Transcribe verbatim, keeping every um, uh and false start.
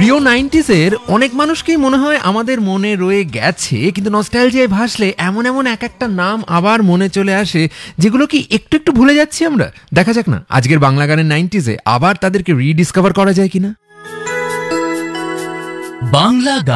প্রিয় নাইনটিজের অনেক মানুষকেই মনে হয় আমাদের মনে রয়ে গেছে, কিন্তু নস্টালজিয়ায় ভাসলে এমন এমন এক একটা নাম আবার মনে চলে আসে যেগুলো কি একটু একটু ভুলে যাচ্ছি আমরা। দেখা যাক না আজকের বাংলা গানের নাইনটিজে আবার তাদেরকে রিডিসকভার করা যায় কিনা। বাংলা